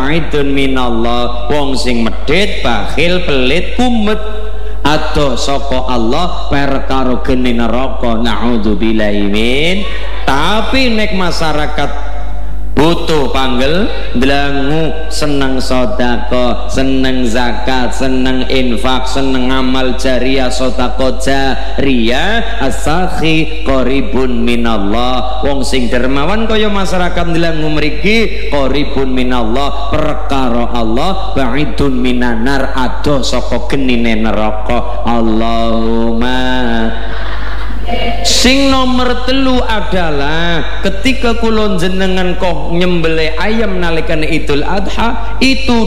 ba'idun minallah, wong sing medhit, bakhil, pelit, kumet adoh saka Allah perkara geni neraka, naudzubillahi min. Tapi nek masyarakat butuh panggil delangu, seneng sodako, seneng zakat, seneng infak, seneng amal jariah, sodako jariah, asakhi qoribun minallah, wong sing dermawan kaya masyarakat delangu mriki, qoribun minallah, perkara Allah, ba'idun minanar, adoh saka genine neraka. Allahumma. Sing nomor telu adalah ketika kulon jenengan kok nyembelih ayam nalikan Idul Adha, itu